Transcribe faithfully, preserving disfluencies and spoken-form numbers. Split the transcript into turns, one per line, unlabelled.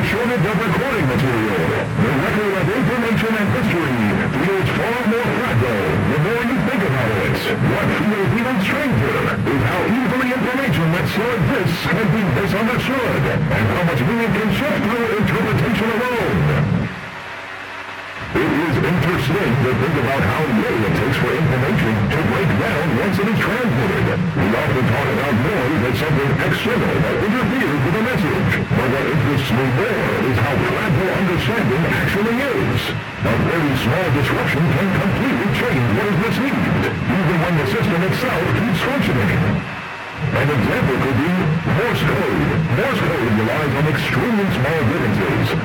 shortage of recording material. The record of information and history feels far more fragile the more you think about it. What feels even stranger is how easily information that still exists can be misunderstood, and how much meaning can shift through interpretation alone. It is interesting to think about how little it takes for information to break down once it is transmitted. We often talk about noise as something external that interferes with a message. But what interests me more is how fragile understanding actually is. A very small disruption can completely change what is received, even when the system itself keeps functioning. An example could be Morse code. Morse code relies on extremely small differences,